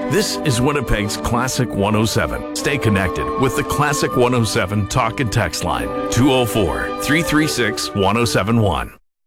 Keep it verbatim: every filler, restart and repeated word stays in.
This is Winnipeg's Classic one oh seven. Stay connected with the Classic one oh seven talk and text line, two oh four, three three six, one oh seven one.